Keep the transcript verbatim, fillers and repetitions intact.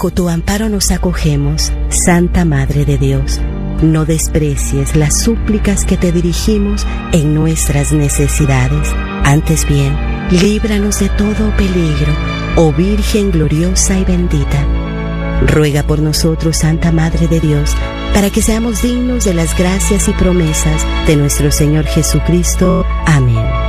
Bajo tu amparo nos acogemos, Santa Madre de Dios. No desprecies las súplicas que te dirigimos en nuestras necesidades. Antes bien, líbranos de todo peligro, oh Virgen gloriosa y bendita. Ruega por nosotros, Santa Madre de Dios, para que seamos dignos de las gracias y promesas de nuestro Señor Jesucristo. Amén.